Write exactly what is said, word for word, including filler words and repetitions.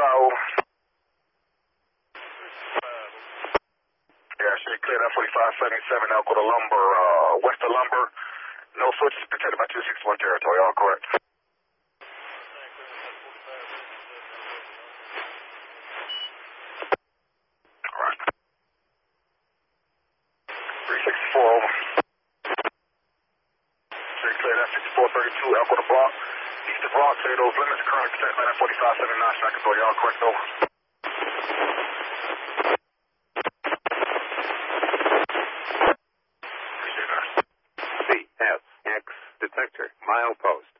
foul. Yeah, shade clear, that forty-five seventy-seven, now go to lumber, uh, west of lumber. No switches protected by two sixty-one territory, all correct. All right. three sixty-four, over. Shade clear, that fifty-four thirty-two, Elko to block. East of block, clear those limits, currently protected by that forty-five seventy-nine, tracking door, y'all correct, over. C S X detector, milepost.